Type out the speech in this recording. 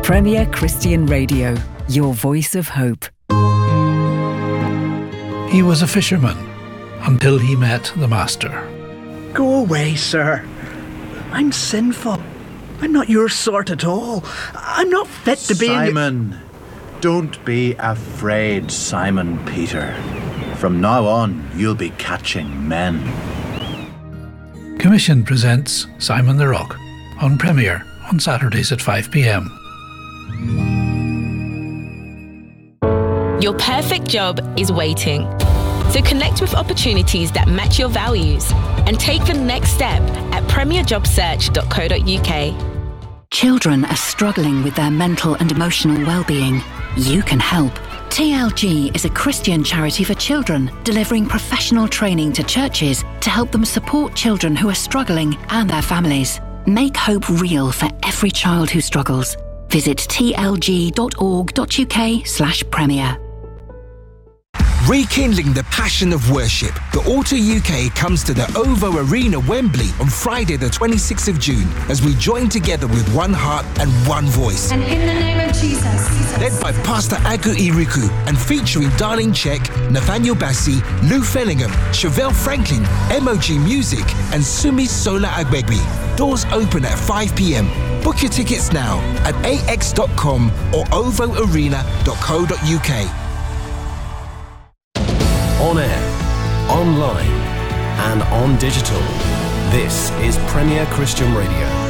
Premier Christian Radio, your voice of hope. He was a fisherman until he met the Master. Go away, sir. I'm sinful. I'm not your sort at all. I'm not fit to be Simon, don't be afraid, Simon Peter. From now on, you'll be catching men. Commission presents Simon the Rock on Premier on Saturdays at 5 p.m. Your perfect job is waiting. So connect with opportunities that match your values and take the next step at premierjobsearch.co.uk. Children are struggling with their mental and emotional well-being. You can help. TLG is a Christian charity for children, delivering professional training to churches to help them support children who are struggling and their families. Make hope real for every child who struggles. Visit tlg.org.uk/premier. Rekindling the passion of worship, the Auto UK comes to the OVO Arena, Wembley on Friday the 26th of June as we join together with one heart and one voice. And in the name of Jesus. Led by Pastor Agu Iriku and featuring Darlene Check, Nathaniel Bassi, Lou Fellingham, Chevelle Franklin, MOG Music and Sumi Sola Agbegbi. Doors open at 5 p.m. Book your tickets now at ax.com or ovoarena.co.uk. On air, online, and on digital. This is Premier Christian Radio.